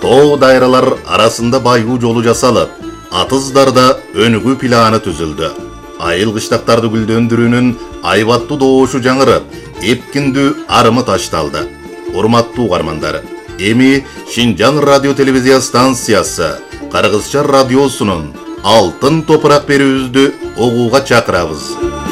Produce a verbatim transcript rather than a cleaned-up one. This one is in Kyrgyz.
Тоо дайралар арасында байгуу жолу жасалып, атыздарда өнүгүү планы түзүлдү. Айыл кыштактарды гүлдөндүрүүнүн айбаттуу добушу жаңырып, эпкиндүү арымы ташталды. Урматтуу угармандар, эми Шинжаң радио телевизия станциясы Кыргызча радиосунун алтын топурак берүүбүздү угууга чакырабыз.